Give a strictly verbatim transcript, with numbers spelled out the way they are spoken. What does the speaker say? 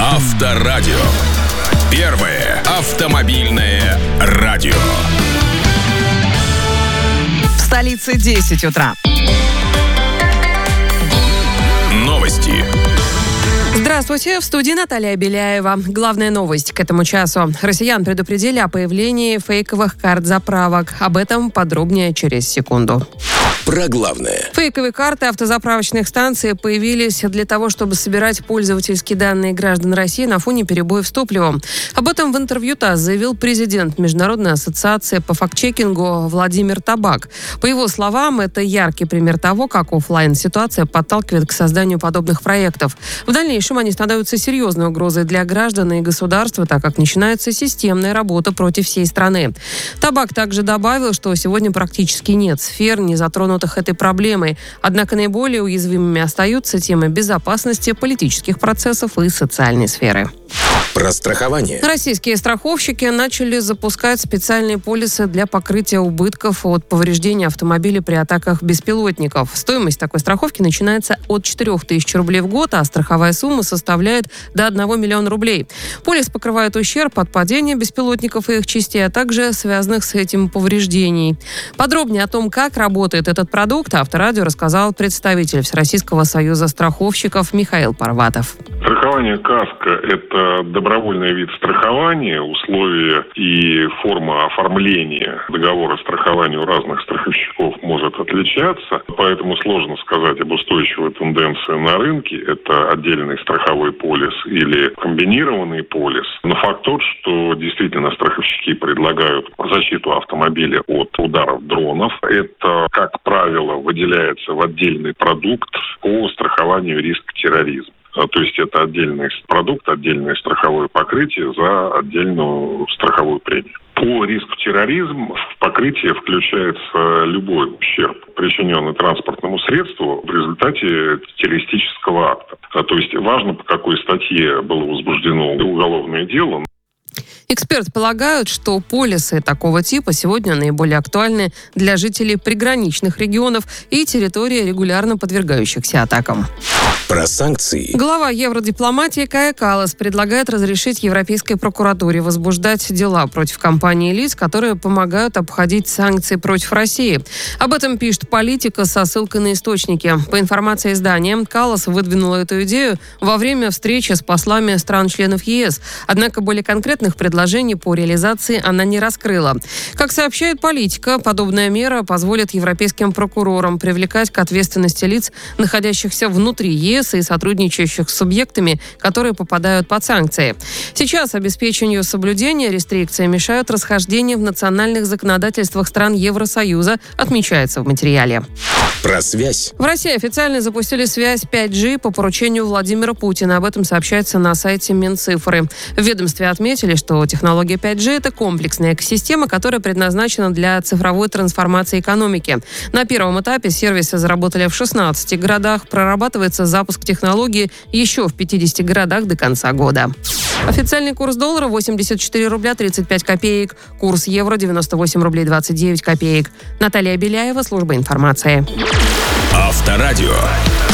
Авторадио. Первое автомобильное радио. В столице десять утра. Новости. Здравствуйте, в студии Наталья Беляева. Главная новость к этому часу. Россиян предупредили о появлении фейковых карт заправок. Об этом подробнее через секунду. Про главное. Фейковые карты автозаправочных станций появились для того, чтобы собирать пользовательские данные граждан России на фоне перебоев с топливом. Об этом в интервью ТАСС заявил президент Международной ассоциации по фактчекингу Владимир Табак. По его словам, это яркий пример того, как офлайн-ситуация подталкивает к созданию подобных проектов. В дальнейшем они становятся серьезной угрозой для граждан и государства, так как начинается системная работа против всей страны. Табак также добавил, что сегодня практически нет сфер, не затронутых этой проблемой. Однако наиболее уязвимыми остаются темы безопасности, политических процессов и социальной сферы. Про страхование. Российские страховщики начали запускать специальные полисы для покрытия убытков от повреждения автомобиля при атаках беспилотников. Стоимость такой страховки начинается от четырех тысяч рублей в год, а страховая сумма составляет до одного миллиона рублей. Полис покрывает ущерб от падения беспилотников и их частей, а также связанных с этим повреждений. Подробнее о том, как работает этот продукт, Авторадио рассказал представитель Всероссийского союза страховщиков Михаил Парватов. Страхование КАСКО – это добровольный вид страхования. Условия и форма оформления договора страхования у разных страховщиков может отличаться, поэтому сложно сказать об устойчивой тенденции на рынке. Это отдельный страховой полис или комбинированный полис. Но факт тот, что действительно страховщики предлагают защиту автомобиля от ударов дронов. Это, как правило, выделяется в отдельный продукт по страхованию риска терроризма. То есть это отдельный продукт, отдельное страховое покрытие за отдельную страховую премию. По риску терроризма в покрытие включается любой ущерб, причиненный транспортному средству в результате террористического акта. То есть важно, по какой статье было возбуждено уголовное дело. Эксперты полагают, что полисы такого типа сегодня наиболее актуальны для жителей приграничных регионов и территорий, регулярно подвергающихся атакам. Про санкции. Глава евродипломатии Кая Каллас предлагает разрешить Европейской прокуратуре возбуждать дела против компаний и лиц, которые помогают обходить санкции против России. Об этом пишет «Политика» со ссылкой на источники. По информации издания, Каллас выдвинула эту идею во время встречи с послами стран-членов ЕС. Однако более конкретных предложений по реализации она не раскрыла. Как сообщает «Политика», подобная мера позволит европейским прокурорам привлекать к ответственности лиц, находящихся внутри ЕС, и сотрудничающих с субъектами, которые попадают под санкции. Сейчас обеспечению соблюдения рестрикций мешают расхождения в национальных законодательствах стран Евросоюза, отмечается в материале. Про связь. В России официально запустили связь пять джи по поручению Владимира Путина. Об этом сообщается на сайте Минцифры. В ведомстве отметили, что технология пять джи – это комплексная экосистема, которая предназначена для цифровой трансформации экономики. На первом этапе сервисы заработали в шестнадцати городах. Прорабатывается запуск технологии еще в пятидесяти городах до конца года. Официальный курс доллара восемьдесят четыре рубля тридцать пять копеек. Курс евро девяносто восемь рублей двадцать девять копеек. Наталья Беляева, служба информации. Авторадио.